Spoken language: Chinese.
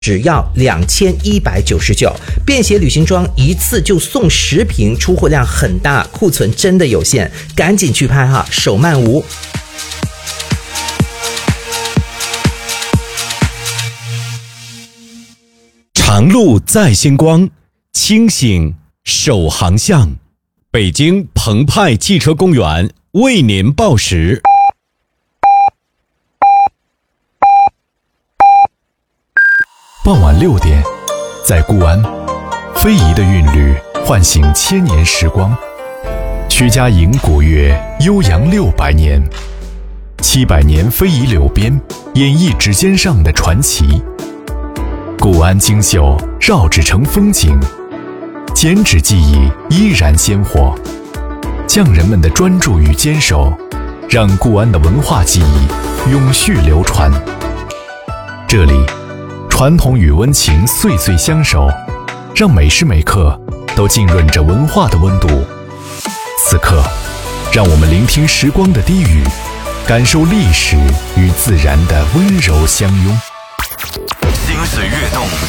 只要2199，便携旅行装一次就送10瓶，出货量很大，库存真的有限，赶紧去拍哈，手慢无。 长路在星光，清醒守航向。北京澎湃汽车公园为您报时。 傍晚6点，在固安，非遗的韵律唤醒千年时光。曲家营古乐悠扬600年，700年非遗柳编演绎指尖上的传奇。固安精秀绕指成风景，剪纸技艺依然鲜活。匠人们的专注与坚守，让固安的文化技艺永续流传。这里传统与温情岁岁相守，让每时每刻都浸润着文化的温度。此刻，让我们聆听时光的低语，感受历史与自然的温柔相拥。 心随跃动，